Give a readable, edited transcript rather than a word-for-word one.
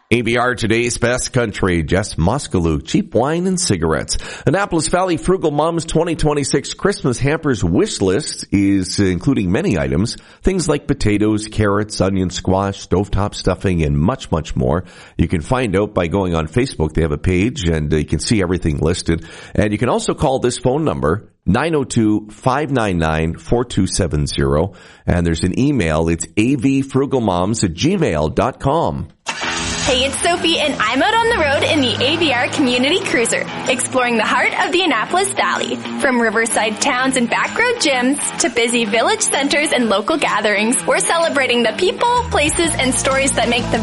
ABR Today's Best Country, Jess Moskaluk, cheap wine and cigarettes. Annapolis Valley Frugal Moms 2026 Christmas hampers wish list is including many items, things like potatoes, carrots, onion, squash, stovetop stuffing, and much, much more. You can find out by going on Facebook. They have a page, and you can see everything listed. And you can also call this phone number, 902-599-4270. And there's an email. It's avfrugalmoms@gmail.com. Hey, it's Sophie, and I'm out on the road in the ABR Community Cruiser, exploring the heart of the Annapolis Valley. From riverside towns and backroad gyms to busy village centers and local gatherings, we're celebrating the people, places, and stories that make the